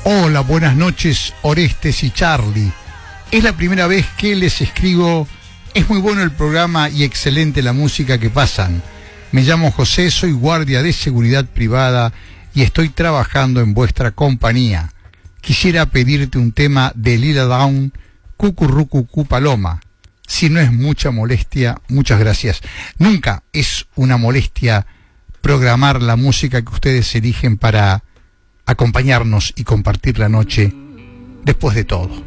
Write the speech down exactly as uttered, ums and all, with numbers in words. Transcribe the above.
Hola, buenas noches, Orestes y Charlie. Es la primera vez que les escribo. Es muy bueno el programa y excelente la música que pasan. Me llamo José, soy guardia de seguridad privada y estoy trabajando en vuestra compañía. Quisiera pedirte un tema de Lila Downs, Cucurrucucú Paloma. Si no es mucha molestia, muchas gracias. Nunca es una molestia programar la música que ustedes eligen para acompañarnos y compartir la noche después de todo.